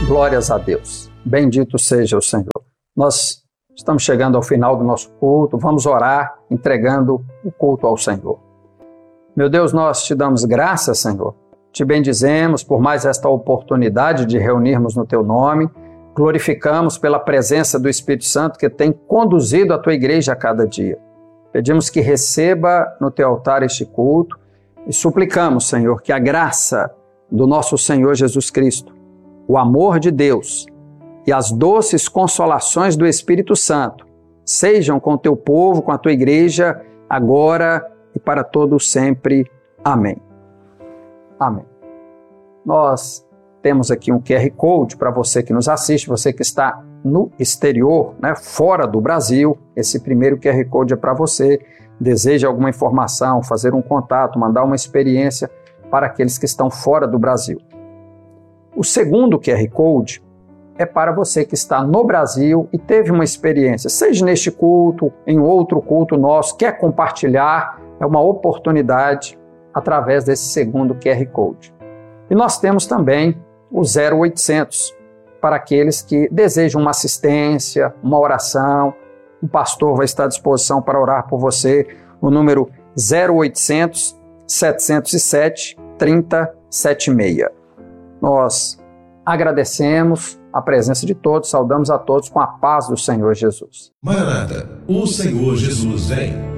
Glórias a Deus. Bendito seja o Senhor. Nós estamos chegando ao final do nosso culto. Vamos orar entregando o culto ao Senhor. Meu Deus, nós te damos graças, Senhor. Te bendizemos por mais esta oportunidade de reunirmos no teu nome. Glorificamos pela presença do Espírito Santo que tem conduzido a tua igreja a cada dia. Pedimos que receba no teu altar este culto e suplicamos, Senhor, que a graça do nosso Senhor Jesus Cristo, o amor de Deus e as doces consolações do Espírito Santo sejam com o teu povo, com a tua igreja, agora e para todos sempre. Amém. Amém. Nós temos aqui um QR Code para você que nos assiste, você que está no exterior, fora do Brasil. Esse primeiro QR Code é para você. Deseja alguma informação, fazer um contato, mandar uma experiência para aqueles que estão fora do Brasil. O segundo QR Code é para você que está no Brasil e teve uma experiência, seja neste culto, em outro culto nosso, quer compartilhar, é uma oportunidade através desse segundo QR Code. E nós temos também o 0800, para aqueles que desejam uma assistência, uma oração. Um pastor vai estar à disposição para orar por você. O número 0800 707 3076. Nós agradecemos a presença de todos, saudamos a todos com a paz do Senhor Jesus. Maranata, o Senhor Jesus vem.